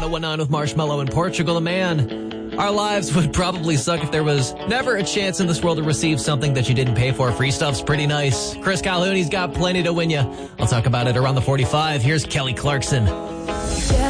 1019 with Marshmallow in Portugal the Man. Our lives would probably suck if there was never a chance in this world to receive something that you didn't pay for. Free stuff's pretty nice. Chris Calhoun, he's got plenty to win you. I'll talk about it around the 45. Here's Kelly Clarkson.